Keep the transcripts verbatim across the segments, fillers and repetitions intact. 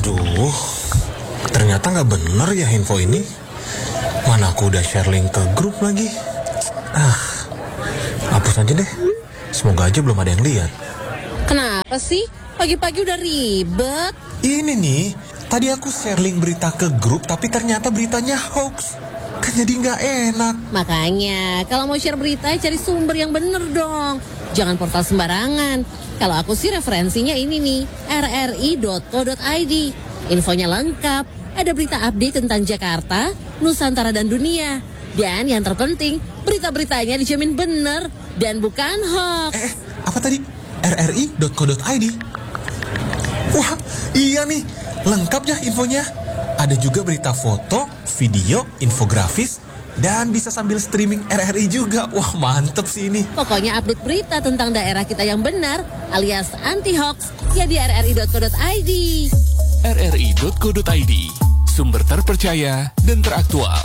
Aduh, ternyata nggak bener ya info ini. Mana aku udah share link ke grup lagi. Ah, hapus aja deh. Semoga aja belum ada yang lihat. Kenapa sih? Pagi-pagi udah ribet. Ini nih, tadi aku share link berita ke grup, tapi ternyata beritanya hoax. Kan jadi nggak enak. Makanya, kalau mau share berita, cari sumber yang bener dong. Jangan portal sembarangan. Kalau aku sih referensinya ini nih, r r i dot co dot i d. Infonya lengkap, ada berita update tentang Jakarta, Nusantara dan dunia. Dan yang terpenting, berita-beritanya dijamin bener dan bukan hoax. Eh, apa tadi? r r i dot co dot i d. Wah, iya nih, lengkap ya infonya. Ada juga berita foto, video, infografis, dan bisa sambil streaming R R I juga. Wah, mantep sih ini. Pokoknya update berita tentang daerah kita yang benar, alias anti-hoax, ya di r r i dot co dot i d. r r i dot co dot i d, sumber terpercaya dan teraktual.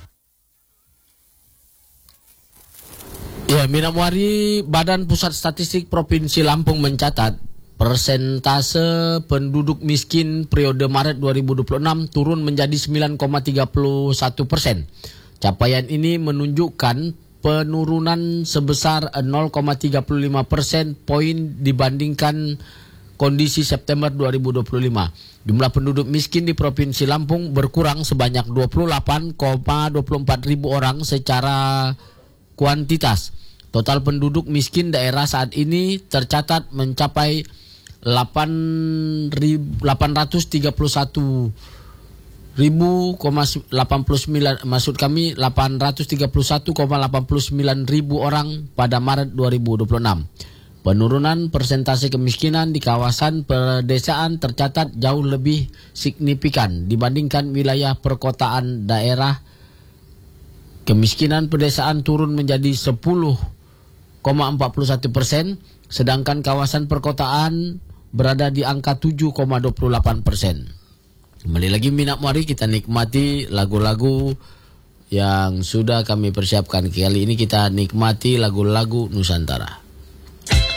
Ya, Minamwari, Badan Pusat Statistik Provinsi Lampung mencatat persentase penduduk miskin periode Maret dua ribu dua puluh enam turun menjadi sembilan koma tiga satu persen. Capaian ini menunjukkan penurunan sebesar nol koma tiga lima persen poin dibandingkan kondisi September dua ribu dua puluh lima. Jumlah penduduk miskin di Provinsi Lampung berkurang sebanyak dua puluh delapan koma dua empat ribu orang secara kuantitas. Total penduduk miskin daerah saat ini tercatat mencapai delapan ratus tiga puluh satu ribu delapan puluh sembilan, maksud kami delapan ratus tiga puluh satu koma delapan sembilan ribu orang pada Maret dua ribu dua puluh enam. Penurunan persentase kemiskinan di kawasan pedesaan tercatat jauh lebih signifikan dibandingkan wilayah perkotaan daerah. Kemiskinan pedesaan turun menjadi sepuluh koma empat satu persen, sedangkan kawasan perkotaan berada di angka tujuh koma dua delapan persen. Kembali lagi Minamwari, kita nikmati lagu-lagu yang sudah kami persiapkan. Kali ini kita nikmati lagu-lagu Nusantara.